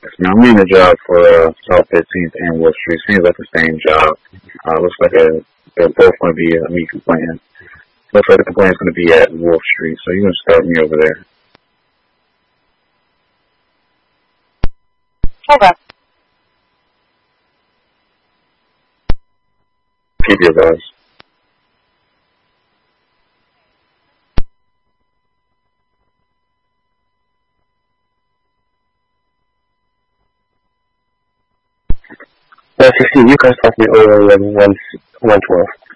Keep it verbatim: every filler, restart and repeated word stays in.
Now I'm in a job for uh, South fifteenth and Wolf Street. Seems like the same job. Uh, looks like a, they're both going to be a meat complaint. Looks like the complaint's going to be at Wolf Street, so you're going to start me over there. Okay. Keep your buzz. one sixteen, you guys left me over with one, one twelve.